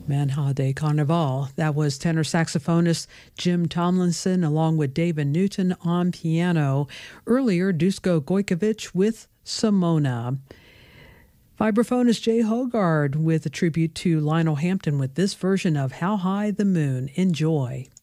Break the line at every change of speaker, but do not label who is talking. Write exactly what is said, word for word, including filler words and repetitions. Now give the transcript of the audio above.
Manha de Carnaval. That was tenor saxophonist Jim Tomlinson along with David Newton on piano. Earlier, Dusko Gojkovic with Simona. Vibraphonist Jay Hogard with a tribute to Lionel Hampton with this version of How High the Moon. Enjoy.